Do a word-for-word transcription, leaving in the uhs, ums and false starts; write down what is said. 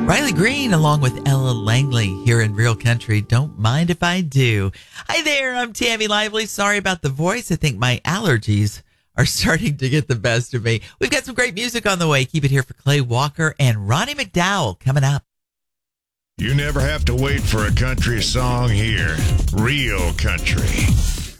Riley Green along with Ella Langley here in Real Country. Don't mind if I do. Hi there, I'm Tammy Lively. Sorry about the voice. I think my allergies are starting to get the best of me. We've got some great music on the way. Keep it here for Clay Walker and Ronnie McDowell coming up. You never have to wait for a country song here. Real Country.